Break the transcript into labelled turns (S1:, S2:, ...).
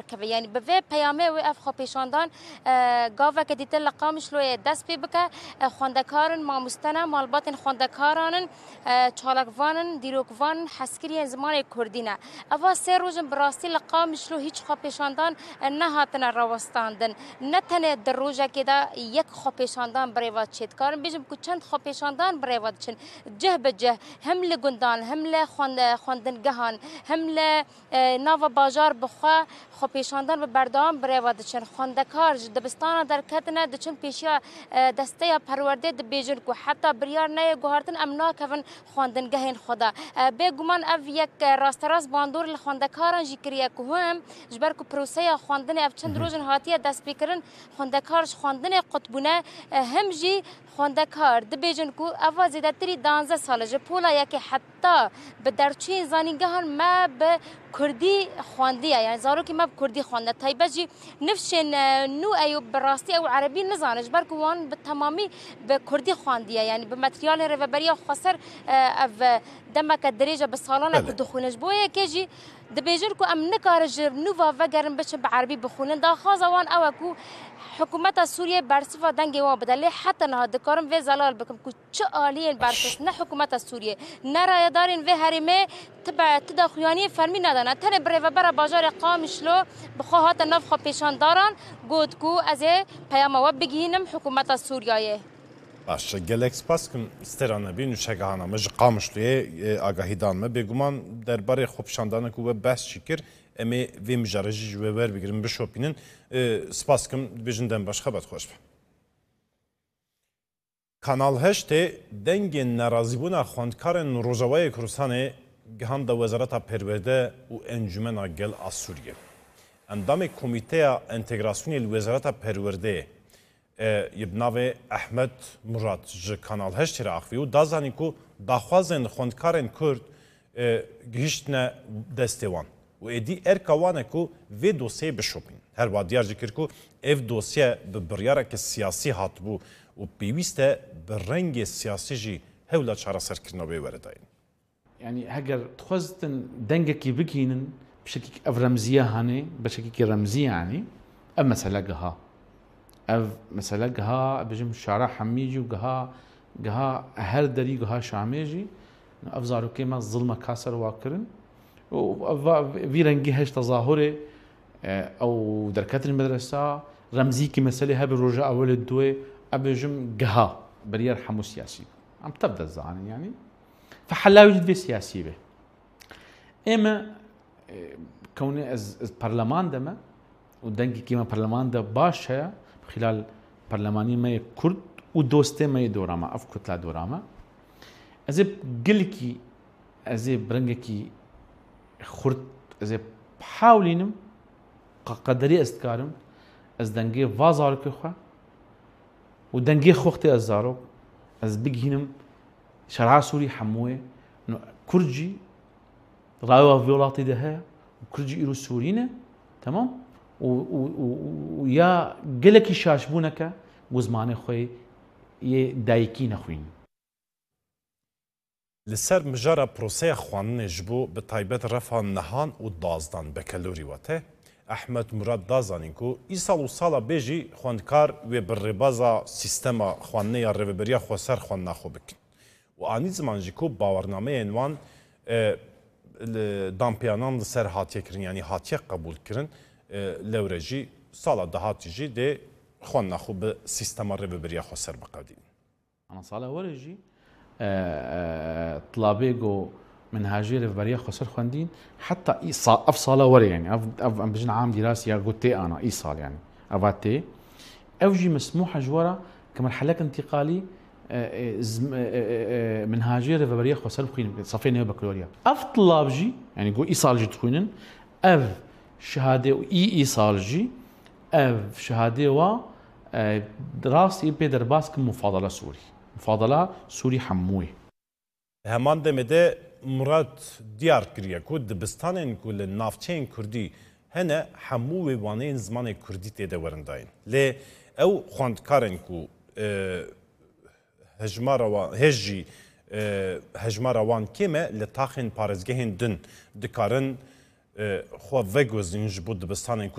S1: نکوه یعنی به وی پیامه و اف خو پیشاندان گاوه که دیتل لقامش لوی دست پی بکه خوندکارن ماموستنا مالباتن خوندکارانن چالکوانن دیروکوان حسکری زمان کردینه اوا سه روزن براستی لقامش لو هیچ خو پیشاندان نه هاتن راوستاندن نه تنه در روزه که دا یک خو پیشاندان بریواد چید کارن بیجم که چند خو پیشاندان بریواد چن جه به جه هم لگندان هم لخوندنگهان هم لناو باجار بخوا خو پیشاندان به بردام بریواد چن خوندکار دبستان در کتنه دچن پیشیا دسته پرورده دبیجن کو حتی بریار نه گوهرتن امنا کفن خواندنگهین خدا به گمان اف یک راست باندور لخواندکاران جیکریه که هم جبر کو پروسه خواندن اف چند روزن هاتیه دست بیکرن خواندکارش خواندن قطبونه هم جی خواندکار دبیجن کو اف زیادتری 12 ساله جپولا یکی حتی به درچین زانینگهان ما به کردی خواندیه یعنی زارو که ما به کردی خوانده تایبه جی نفشن نو ایو براستی او عربی نزانش بر کوان به تمامی به کردی خواندیه یعنی به متریال رهبری خسر اف دمک درجه به سالانه که دخونش بویه که جی دبیجن کو ام نکارج نو و گرم بچ به عربی بخونن دا خازوان او کو حکومت سوریه برصفه دنگی و بدله حتی نه دکارم و زلال بکم کو چه عالی برصف نه حکومت سوریه نه رایدارین و حرمه تبع تداخلیانی فرمی ندانه تن بر بر بازار قامشلو بخواهات نفخ پیشانداران گود کو از پیام و بگینم حکومت سوریه
S2: باشه گلکس پاس کن استرانه بین شگاهانه مج قامشلوی آگاهی دانمه بگمان درباره خوب شاندانه کو بس شکر امی وی مجارجی و ور بگیرم بشوپینن سپاس کم بیشندن باش خبر خوش به کانال هشت دنگ نرازیبونا خوندکارن روزوای کردستان گهان دا وزارت پرورده و انجمن گل آسوریه اندام کمیته انتگراسیون الوزارت پرورده یبناوی احمد مراد ج کانال هشت را اخوی و دازانی کو داخوازن خوندکارن کرد گهشتن دستوان و ادی ارکوانه کو وی دوسیه بشوپین هر وادیار ذکر کو اف دوسیه به بریاره که سیاسی هات بو و پیوسته به رنگ سیاسی جی هولا چاره سرکرنا بیورداین
S3: يعني هجر تخزتن دنجكي بكينن بشكل أف رمزية هاني بشكل رمزية يعني أف مثلا جها أف مثلا جها بجم الشارع حميجي وجها هر دري جها شاميجي أف زارو كيما الظلمة كاسر واكرن وفي رنجي هش تظاهري أو دركات المدرسة رمزي كي مسألة هب الرجاء أول الدوي أبجم جها برير حمو سياسي عم تبدأ الزعاني يعني فحلا يوجد في سياسي به اما كوني از برلمان دما ودنجي كيما برلمان ده باشا خلال برلماني ما كرد ودوسته ما دوراما اف كتله دوراما از قلكي از برنجكي خرد از بحاولينم قدري استكارم از دنجي فازار كخوا ودنجي خوختي ازارو از بيجينم شرع سوري حموه كرجي رايوا فيولاتي دها وكرجي إيرو سورينا تمام ويا قلك يشاشبونك وزمان خوي يدايكين خوين
S2: لسر مجرى بروسيا خوان جبو بتايبت رفع نهان ودازدان بكالوري واته احمد مراد دازانينكو ايسال وصالا بيجي خواندكار وبالربازا سيستما خوانيا ريفبريا خوسر خوان ناخو بكن و آنی زمان جی کو باورنامه انوان دامپیانان لسر هاتیه کرن یعنی هاتیه قبول کرن لورجی سالا دهاتی جی ده خوان نخو به سیستما رهبریه خو سر بقدین.
S3: انا سالا ورجی طلابيجو منهاجي رهبریه خو سر خواندين حتى اف سالا ور يعني اف بجن عام دراسي قلت انا اي سال يعني افاتي اوجي مسموحه جوره كمرحله انتقالي منهاجي رهبريه خسر بخين صفين بكالوريا اف طلاب جي يعني جو ايصال جي تخوينن اف شهاده ايصال جي اف شهاده و دراسي بيدر باسك مفاضله سوري حموي
S2: همان دمده مراد ديار كريا كود دبستانن كل نافچين كردي هنا حموي وانين زمان كردي تيده ورنداين ل او خوندكارن كو هجمارا وان کمه لطاخن پارزگهن دن دکارن خو وگوزین جبود دبستان